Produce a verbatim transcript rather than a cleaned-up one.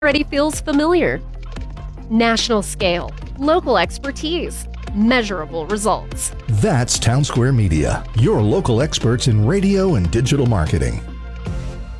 already feels familiar. National scale, local expertise, measurable results. That's Townsquare Media, your local experts in radio and digital marketing.